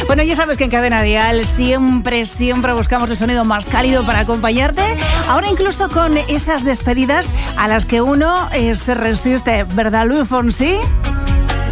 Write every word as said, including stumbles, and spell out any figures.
Bueno, ya sabes que en Cadena Dial siempre, siempre buscamos el sonido más cálido para acompañarte. Ahora incluso con esas despedidas a las que uno eh, se resiste, ¿verdad, Luis Fonsi?